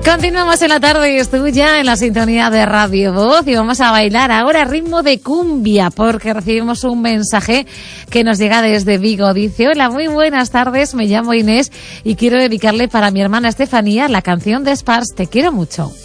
Continuamos en la tarde, estoy ya en la sintonía de Radio Voz y vamos a bailar ahora a ritmo de cumbia porque recibimos un mensaje que nos llega desde Vigo. Dice: hola, muy buenas tardes, me llamo Inés y quiero dedicarle para mi hermana Estefanía la canción de Spars, Te quiero mucho.